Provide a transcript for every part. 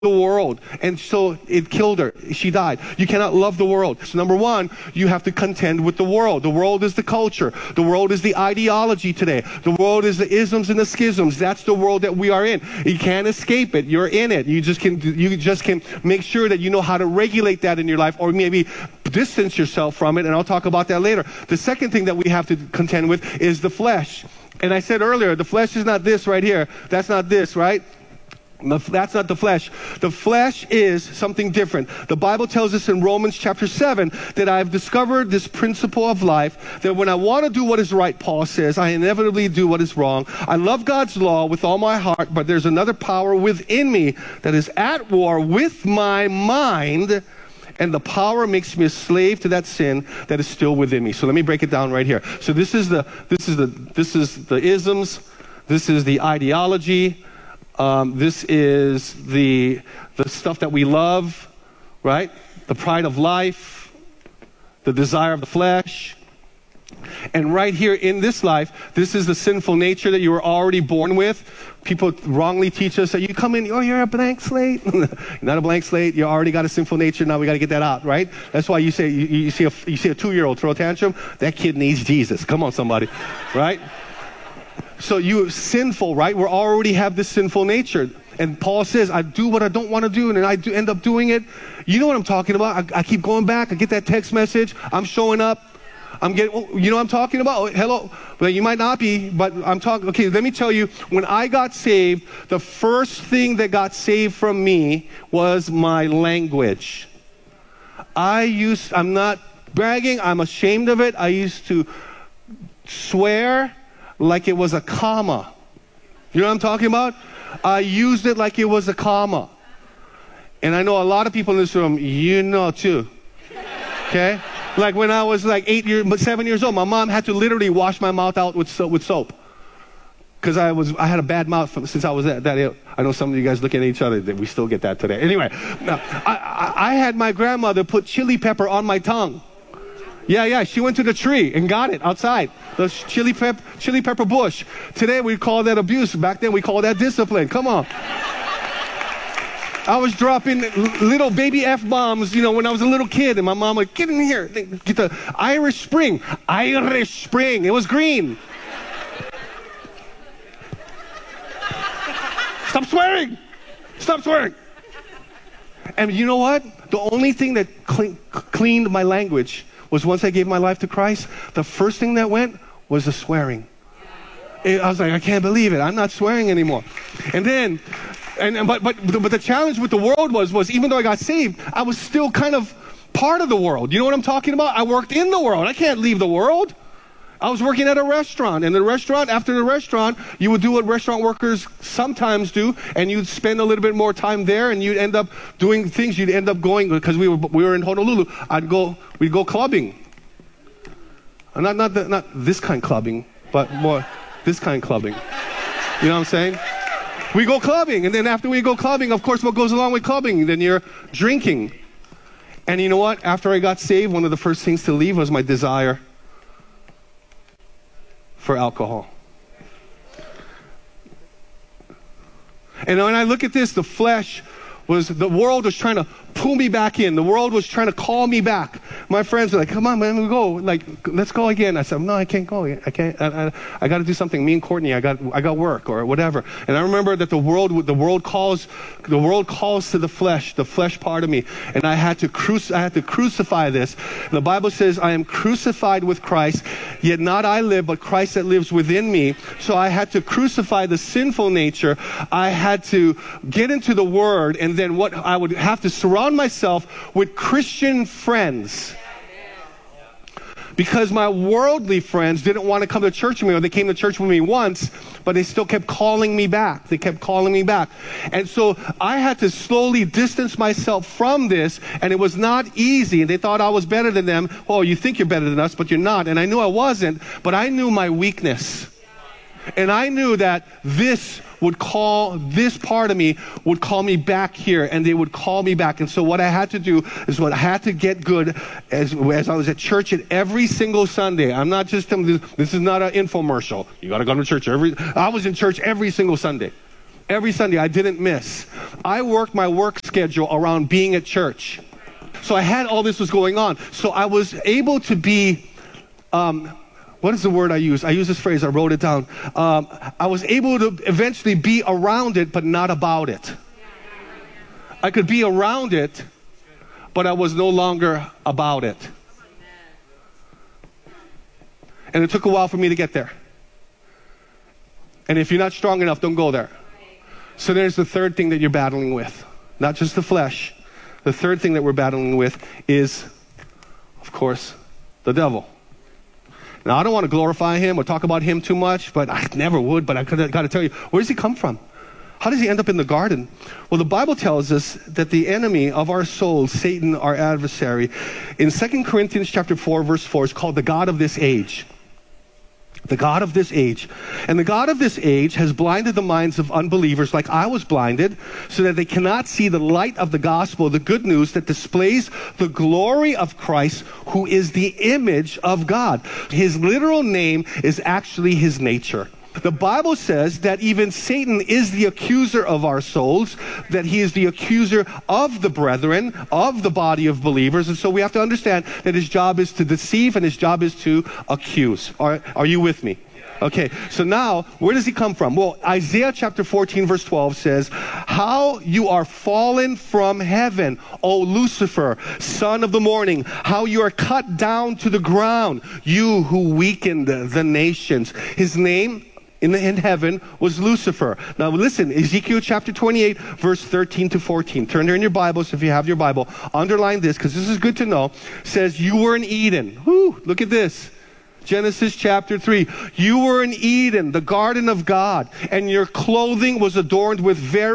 the world. And so it killed her. She died. You cannot love the world. So number one, you have to contend with the world. The world is the culture. The world is the ideology today. The world is the isms and the schisms. That's the world that we are in. You can't escape it. You're in it. You just can make sure that you know how to regulate that in your life, or maybe distance yourself from it, and I'll talk about that later. The second thing that we have to contend with is the flesh. And I said earlier, the flesh is not this right here. That's not this, right? That's not the flesh. The flesh is something different. The Bible tells us in Romans chapter 7 that I've discovered this principle of life, that when I want to do what is right, Paul says, I inevitably do what is wrong. I love God's law with all my heart, but there's another power within me that is at war with my mind, and the power makes me a slave to that sin that is still within me. So let me break it down right here. So this is the isms. This is the ideology. This is the stuff that we love, right? The pride of life, the desire of the flesh. And right here in this life, this is the sinful nature that you were already born with. People wrongly teach us that you come in, oh, you're a blank slate. You're not a blank slate. You already got a sinful nature. Now we got to get that out, right? That's why you say you see a 2-year-old throw a tantrum. That kid needs Jesus. Come on, somebody, right? So you're sinful, right? We already have this sinful nature. And Paul says, I do what I don't want to do, and then I end up doing it. You know what I'm talking about. I keep going back. I get that text message. I'm showing up. I'm getting, you know what I'm talking about? Oh, hello. Well, you might not be, but I'm talking. Okay, let me tell you, when I got saved, the first thing that got saved from me was my language. I'm not bragging. I'm ashamed of it. I used to swear like it was a comma. You know what I'm talking about? I used it like it was a comma. And I know a lot of people in this room, you know too. Okay? Like when I was like 7 years old, my mom had to literally wash my mouth out with soap. Because I had a bad mouth since I was that age. I know some of you guys look at each other, that we still get that today. Anyway, I had my grandmother put chili pepper on my tongue. Yeah, she went to the tree and got it outside. The chili pepper bush. Today we call that abuse. Back then we call that discipline. Come on. I was dropping little baby F-bombs, when I was a little kid, and my mom would, get in here, get the Irish Spring. Irish Spring. It was green. Stop swearing. Stop swearing. And you know what? The only thing that cleaned my language was once I gave my life to Christ, the first thing that went was the swearing. I was like, I can't believe it. I'm not swearing anymore. And then, but the challenge with the world was even though I got saved, I was still kind of part of the world. You know what I'm talking about? I worked in the world. I can't leave the world. I was working at a restaurant, and after the restaurant, you would do what restaurant workers sometimes do, and you'd spend a little bit more time there, and you'd end up doing things. You'd end up going, because we were in Honolulu. We'd go clubbing. Not this kind clubbing, but more this kind clubbing. You know what I'm saying? We go clubbing, and then after we go clubbing, of course, what goes along with clubbing? Then you're drinking. And you know what? After I got saved, one of the first things to leave was my desire for alcohol. And when I look at this, the world was trying to pull me back in. The world was trying to call me back. My friends were like, come on, man, we'll go. Like, let's go again. I said, no, I can't go. I can't. I got to do something. Me and Courtney, I got work or whatever. And I remember that the world calls to the flesh part of me. And I had to crucify this. And the Bible says, I am crucified with Christ, yet not I live, but Christ that lives within me. So I had to crucify the sinful nature. I had to get into the Word, and then what I would have to surround myself with Christian friends, because my worldly friends didn't want to come to church with me, or they came to church with me once, but they still kept calling me back. And so I had to slowly distance myself from this, and it was not easy. And they thought I was better than them. Oh, you think you're better than us, but you're not. And I knew I wasn't, but I knew my weakness. And I knew that this part of me would call me back here, and they would call me back. And so what I had to do is I had to get good as I was at church every single Sunday. I'm not just, this is not an infomercial. You got to go to church I was in church every single Sunday. Every Sunday, I didn't miss. I worked my work schedule around being at church. So I had all this was going on. So I was able to be, what is the word I use? I use this phrase, I wrote it down. I was able to eventually be around it, but not about it. I could be around it, but I was no longer about it. And it took a while for me to get there. And if you're not strong enough, don't go there. So there's the third thing that you're battling with. Not just the flesh. The third thing that we're battling with is, of course, the devil. Now, I don't want to glorify him or talk about him too much, but I never would. But I got to tell you, where does he come from? How does he end up in the garden? Well, the Bible tells us that the enemy of our souls, Satan, our adversary, in 2 Corinthians chapter 4, verse 4, is called the God of this age. The God of this age. And the God of this age has blinded the minds of unbelievers like I was blinded, so that they cannot see the light of the gospel, the good news that displays the glory of Christ, who is the image of God. His literal name is actually his nature. The Bible says that even Satan is the accuser of our souls, that he is the accuser of the brethren, of the body of believers. And so we have to understand that his job is to deceive and his job is to accuse. Are you with me? Okay, so now, where does he come from? Well, Isaiah chapter 14, verse 12 says, "How you are fallen from heaven, O Lucifer, son of the morning, how you are cut down to the ground, you who weakened the nations." His name in heaven was Lucifer. Now listen, Ezekiel chapter 28, verse 13 to 14. Turn there in your Bibles if you have your Bible. Underline this, because this is good to know. Says, you were in Eden. Whoo, look at this. Genesis chapter 3. You were in Eden, the garden of God, and your clothing was adorned with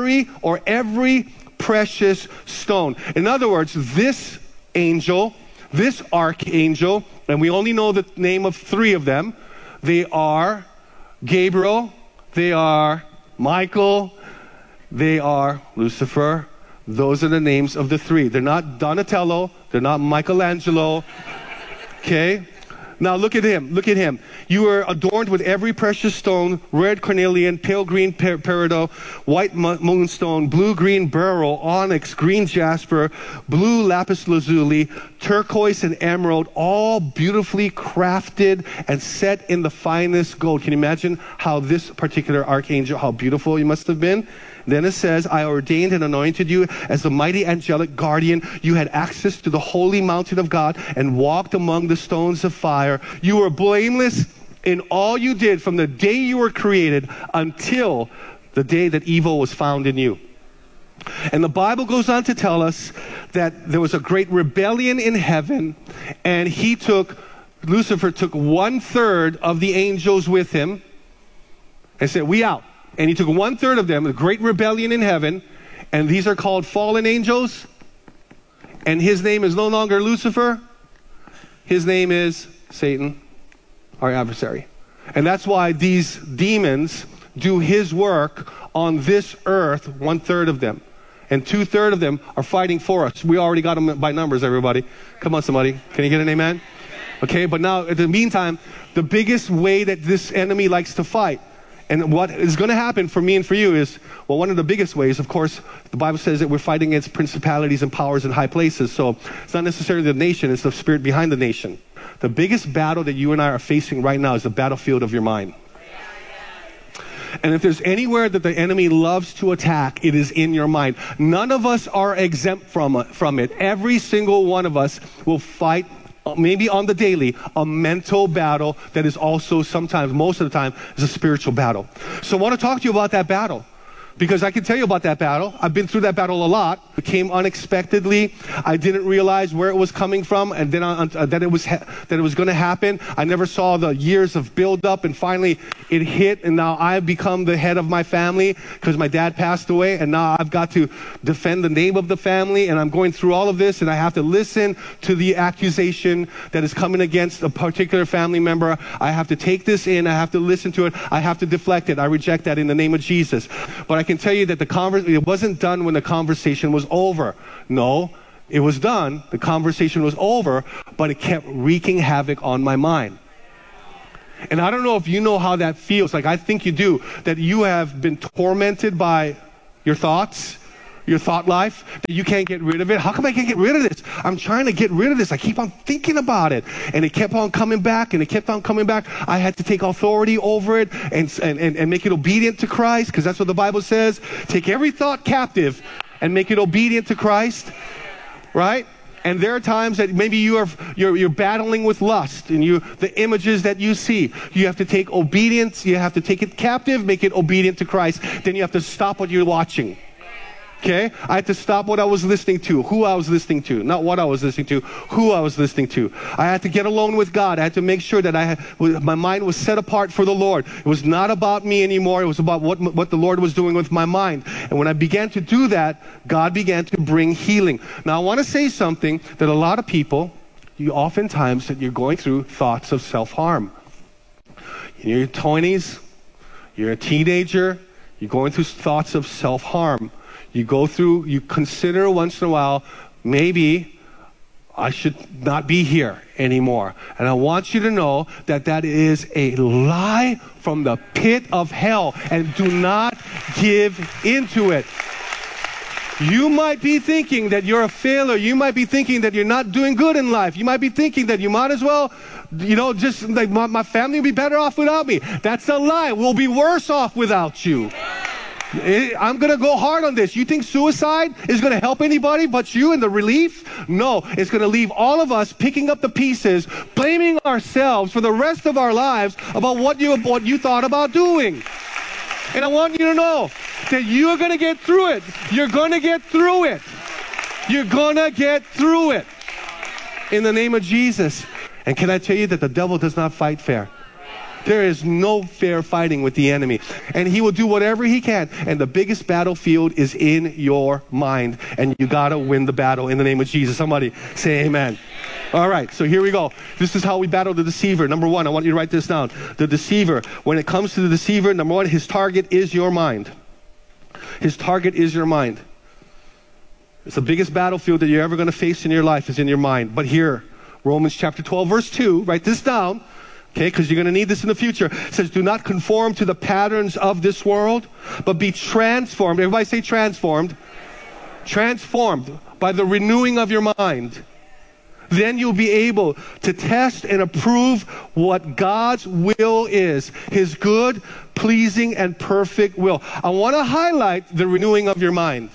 every precious stone. In other words, this angel, this archangel, and we only know the name of 3 of them. They are Gabriel, they are Michael, they are Lucifer. Those are the names of the 3. They're not Donatello, they're not Michelangelo. Okay? Now look at him, look at him. You were adorned with every precious stone, red carnelian, pale green peridot, white moonstone, blue-green beryl, onyx, green jasper, blue lapis lazuli, turquoise and emerald, all beautifully crafted and set in the finest gold. Can you imagine how this particular archangel, how beautiful he must have been? Then it says, I ordained and anointed you as a mighty angelic guardian. You had access to the holy mountain of God and walked among the stones of fire. You were blameless in all you did from the day you were created until the day that evil was found in you. And the Bible goes on to tell us that there was a great rebellion in heaven, and Lucifer took 1/3 of the angels with him and said, we out. And he took 1/3 of them, a great rebellion in heaven, and these are called fallen angels. And his name is no longer Lucifer. His name is Satan, our adversary. And that's why these demons do his work on this earth, 1/3 of them. And 2/3 of them are fighting for us. We already got them by numbers, everybody. Come on, somebody. Can you get an amen? Okay, but now, in the meantime, the biggest way that this enemy likes to fight, and what is going to happen for me and for you is, well, one of the biggest ways, of course, the Bible says that we're fighting against principalities and powers in high places. So it's not necessarily the nation, it's the spirit behind the nation. The biggest battle that you and I are facing right now is the battlefield of your mind. And if there's anywhere that the enemy loves to attack, it is in your mind. None of us are exempt from it. Every single one of us will fight, maybe on the daily, a mental battle that is also sometimes, most of the time, is a spiritual battle. So I want to talk to you about that battle, because I can tell you about that battle. I've been through that battle a lot. It came unexpectedly. I didn't realize where it was coming from, and then that it was going to happen. I never saw the years of build-up, and finally it hit, and now I've become the head of my family because my dad passed away, and now I've got to defend the name of the family, and I'm going through all of this, and I have to listen to the accusation that is coming against a particular family member. I have to take this in. I have to listen to it. I have to deflect it. I reject that in the name of Jesus. But I can tell you that it wasn't done when the conversation was over. No, it was done. The conversation was over, but it kept wreaking havoc on my mind. And I don't know if you know how that feels. Like, I think you do. That you have been tormented by your thoughts, your thought life, that you can't get rid of it. How come I can't get rid of this? I'm trying to get rid of this. I keep on thinking about it. And it kept on coming back, and it kept on coming back. I had to take authority over it and make it obedient to Christ, because that's what the Bible says. Take every thought captive and make it obedient to Christ, right? And there are times that maybe you're battling with lust, and the images that you see, you have to take obedience, you have to take it captive, make it obedient to Christ. Then you have to stop what you're watching. Okay? I had to stop what I was listening to, who I was listening to, not what I was listening to, who I was listening to. I had to get alone with God. I had to make sure that my mind was set apart for the Lord. It was not about me anymore. It was about what the Lord was doing with my mind. And when I began to do that, God began to bring healing. Now, I want to say something that a lot of people, oftentimes that you're going through thoughts of self-harm. In your 20s, you're a teenager, you're going through thoughts of self-harm. You consider once in a while, maybe I should not be here anymore. And I want you to know that that is a lie from the pit of hell, and do not give into it. You might be thinking that you're a failure. You might be thinking that you're not doing good in life. You might be thinking that you might as well, just like my family would be better off without me. That's a lie. We'll be worse off without you. I'm going to go hard on this. You think suicide is going to help anybody but you in the relief? No, it's going to leave all of us picking up the pieces, blaming ourselves for the rest of our lives about what you thought about doing. And I want you to know that you're going to get through it. You're going to get through it. You're going to get through it. In the name of Jesus. And can I tell you that the devil does not fight fair? There is no fair fighting with the enemy. And he will do whatever he can. And the biggest battlefield is in your mind. And you got to win the battle in the name of Jesus. Somebody say amen. All right, so here we go. This is how we battle the deceiver. Number one, I want you to write this down. The deceiver. When it comes to the deceiver, number one, his target is your mind. His target is your mind. It's the biggest battlefield that you're ever going to face in your life is in your mind. But here, Romans chapter 12, verse 2, write this down. Okay, because you're going to need this in the future. It says, do not conform to the patterns of this world, but be transformed. Everybody say transformed. Transformed by the renewing of your mind. Then you'll be able to test and approve what God's will is. His good, pleasing, and perfect will. I want to highlight the renewing of your mind.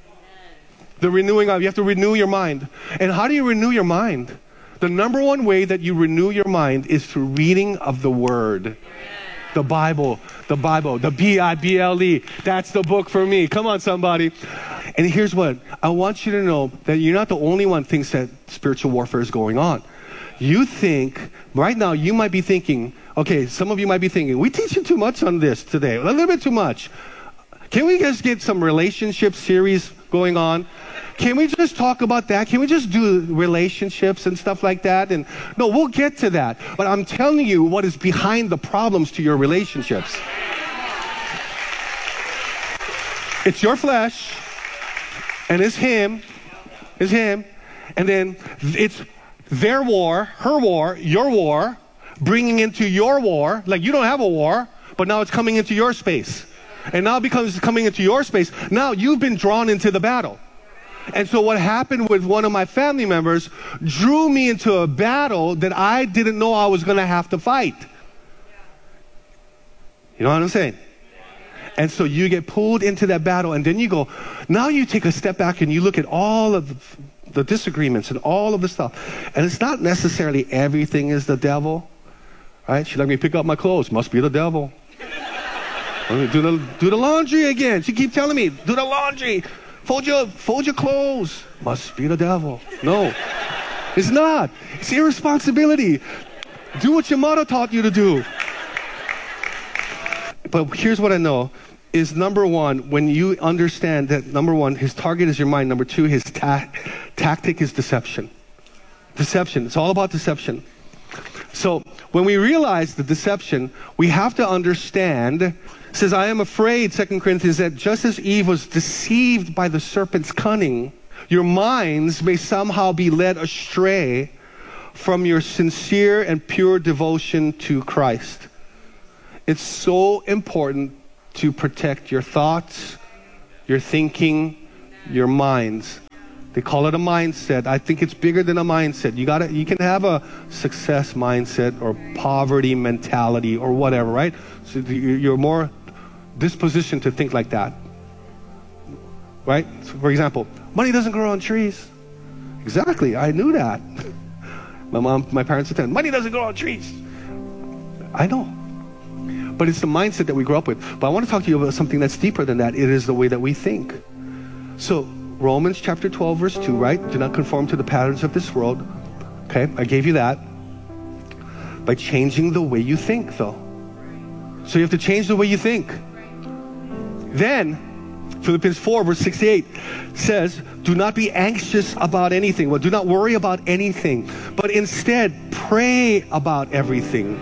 You have to renew your mind. And how do you renew your mind? The number one way that you renew your mind is through reading of the Word. The Bible, the Bible. That's the book for me. Come on, somebody. And here's what. I want you to know that you're not the only one who thinks that spiritual warfare is going on. You think, right now, you might be thinking, okay, some of you might be thinking, we teaching too much on this today. A little bit too much. Can we just get some relationship series going on? Can we just talk about that? Can we just do relationships and stuff like that? And no, we'll get to that. But I'm telling you what is behind the problems to your relationships. It's your flesh, and it's him, and then it's their war, her war, your war, bringing into your war. Like, you don't have a war, but now it's coming into your space. And now it's coming into your space. Now you've been drawn into the battle. And so what happened with one of my family members drew me into a battle that I didn't know I was going to have to fight. You know what I'm saying? And so you get pulled into that battle, and then you go, now you take a step back and you look at all of the disagreements and all of the stuff. And it's not necessarily everything is the devil, right? She let me pick up my clothes. Must be the devil. Do the laundry again. She keeps telling me, do the laundry. Fold your clothes. Must be the devil. No, it's not. It's irresponsibility. Do what your mother taught you to do. But here's what I know is, number one, when you understand that, number one, his target is your mind. Number two, his tactic is deception. Deception. It's all about deception. So when we realize the deception, we have to understand, it says, I am afraid, 2 Corinthians, that just as Eve was deceived by the serpent's cunning, your minds may somehow be led astray from your sincere and pure devotion to Christ. It's so important to protect your thoughts, your thinking, your minds. They call it a mindset. I think it's bigger than a mindset. You can have a success mindset or poverty mentality or whatever, right? So you're more dispositioned to think like that, right? So for example, money doesn't grow on trees. Exactly, I knew that. My parents would tell me, money doesn't grow on trees. I know. But it's the mindset that we grow up with. But I want to talk to you about something that's deeper than that. It is the way that we think. So Romans chapter 12 verse 2, right? Do not conform to the patterns of this world. Okay, I gave you that. By changing the way you think, though. So you have to change the way you think. Then Philippians 4 verse 68 says, do not be anxious about anything. Well, do not worry about anything, but instead pray about everything.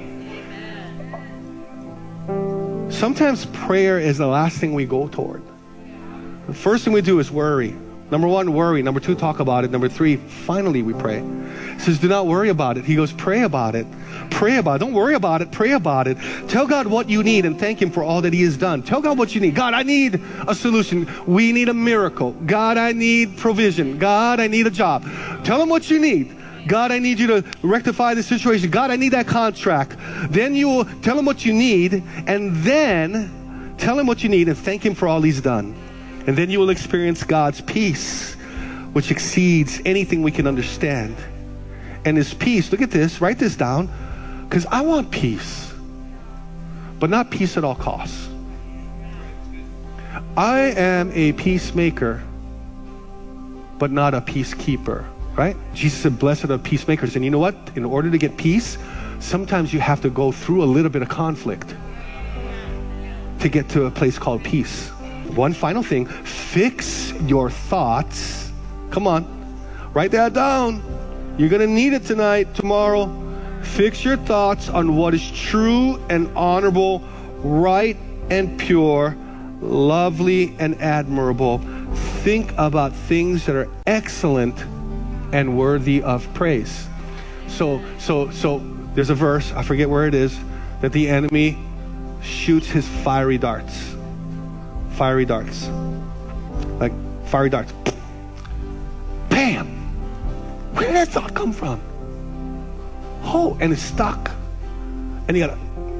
Sometimes prayer is the last thing we go toward. The first thing we do is worry. Number one, worry. Number two, talk about it. Number three, finally we pray. He says, do not worry about it. He goes, pray about it. Pray about it. Don't worry about it. Pray about it. Tell God what you need and thank Him for all that He has done. Tell God what you need. God, I need a solution. We need a miracle. God, I need provision. God, I need a job. Tell Him what you need. God, I need you to rectify the situation. God, I need that contract. Then you will tell Him what you need, and then tell Him what you need and thank Him for all He's done. And then you will experience God's peace, which exceeds anything we can understand. And His peace, look at this, write this down, because I want peace, but not peace at all costs. I am a peacemaker, but not a peacekeeper, right? Jesus said, blessed are peacemakers. And you know what? In order to get peace, sometimes you have to go through a little bit of conflict to get to a place called peace. One final thing, fix your thoughts. Come on, write that down. You're going to need it tonight, tomorrow. Fix your thoughts on what is true and honorable, right and pure, lovely and admirable. Think about things that are excellent and worthy of praise. So there's a verse, I forget where it is, that the enemy shoots his fiery darts. Fiery darts. Like fiery darts. Bam! Where did that thought come from? Oh, and it's stuck. And you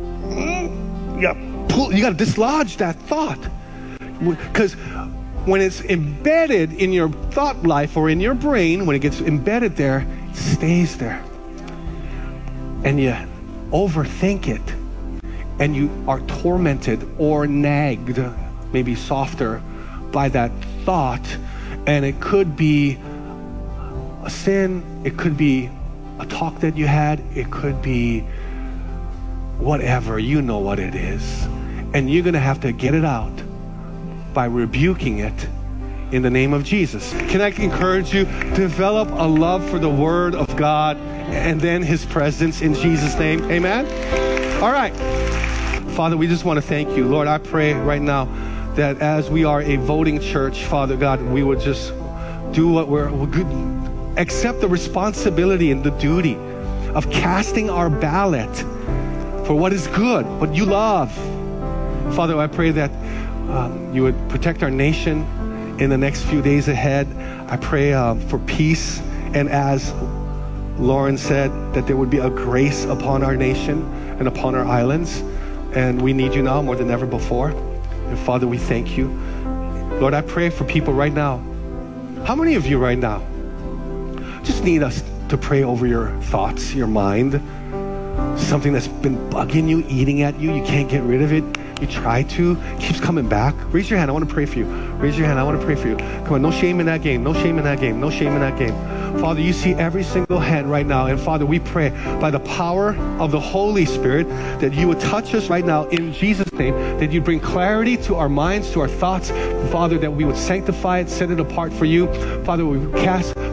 gotta dislodge that thought. Because when it's embedded in your thought life or in your brain, when it gets embedded there, it stays there. And you overthink it. And you are tormented or nagged, maybe softer, by that thought. And it could be a sin, it could be a talk that you had, it could be whatever, you know what it is. And you're gonna have to get it out by rebuking it in the name of Jesus. Can I encourage you, develop a love for the Word of God and then His presence in Jesus' name, amen? All right, Father, we just want to thank you. Lord, I pray right now that as we are a voting church, Father God, we would just do what we're good, accept the responsibility and the duty of casting our ballot for what is good, what you love. Father, I pray that you would protect our nation in the next few days ahead. I pray for peace, and as Lauren said, that there would be a grace upon our nation and upon our islands. And we need you now more than ever before. And Father, we thank you. Lord, I pray for people right now. How many of you right now just need us to pray over your thoughts, your mind? Something that's been bugging you, eating at you, you can't get rid of it. You try to, it keeps coming back. Raise your hand, I want to pray for you. Raise your hand, I want to pray for you. Come on, no shame in that game, no shame in that game, no shame in that game. Father, you see every single hand right now. And Father, we pray by the power of the Holy Spirit that you would touch us right now in Jesus' name, that you bring clarity to our minds, to our thoughts. Father, that we would sanctify it, set it apart for you. Father, we cast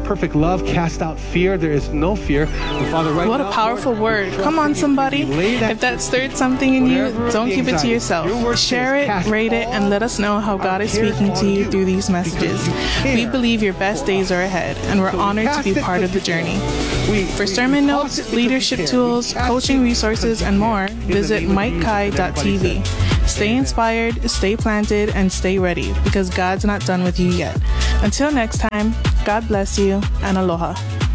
perfect love casts out fear. There is no fear. And Father, right What now, a powerful Lord, word. Come on, somebody. If that stirred something in you, don't keep it to yourself. Share it, rate it, and let us know how God is speaking to you through these messages. We believe your best days are ahead, and we're honored to be part of the journey. For sermon notes, leadership tools, coaching resources, and more, visit MikeKai.tv. Stay inspired, stay planted, and stay ready, because God's not done with you yet. Until next time, God bless you, and aloha.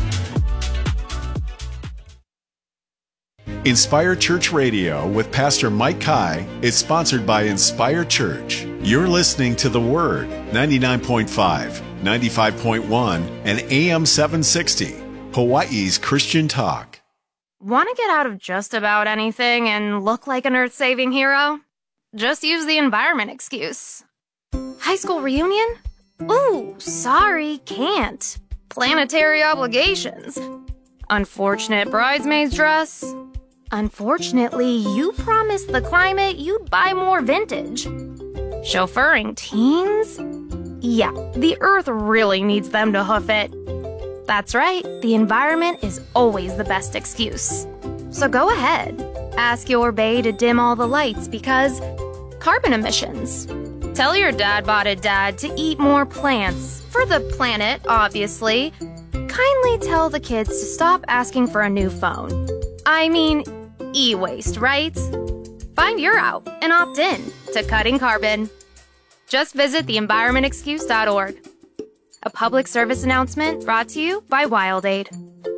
Inspire Church Radio with Pastor Mike Kai is sponsored by Inspire Church. You're listening to The Word, 99.5, 95.1, and AM 760, Hawaii's Christian Talk. Want to get out of just about anything and look like an earth-saving hero? Just use the environment excuse. High school reunion? Ooh, sorry, can't. Planetary obligations. Unfortunate bridesmaid's dress. Unfortunately, you promised the climate you'd buy more vintage. Chauffeuring teens? Yeah, the earth really needs them to hoof it. That's right, the environment is always the best excuse. So go ahead, ask your bae to dim all the lights because carbon emissions. Tell your dad-botted dad to eat more plants, for the planet, obviously. Kindly tell the kids to stop asking for a new phone. I mean, e-waste, right? Find your out and opt in to cutting carbon. Just visit theenvironmentexcuse.org. A public service announcement brought to you by WildAid.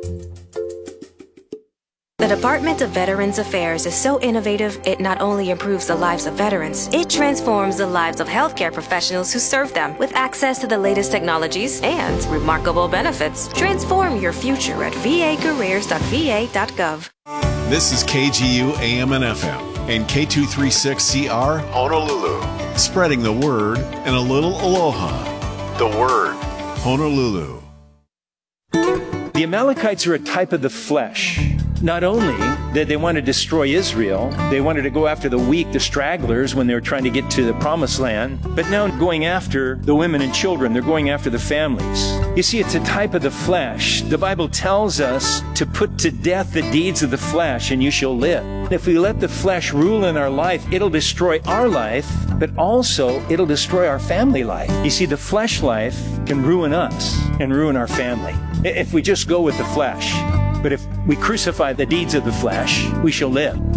The Department of Veterans Affairs is so innovative, it not only improves the lives of veterans, it transforms the lives of healthcare professionals who serve them with access to the latest technologies and remarkable benefits. Transform your future at vacareers.va.gov. This is KGU AM and FM and K236CR Honolulu, spreading the word and a little aloha. The Word, Honolulu. The Amalekites are a type of the flesh. Not only did they want to destroy Israel, they wanted to go after the weak, the stragglers, when they were trying to get to the promised land, but now going after the women and children. They're going after the families. You see, it's a type of the flesh. The Bible tells us to put to death the deeds of the flesh, and you shall live. If we let the flesh rule in our life, it'll destroy our life, but also it'll destroy our family life. You see, the flesh life can ruin us and ruin our family if we just go with the flesh. But if we crucify the deeds of the flesh, we shall live.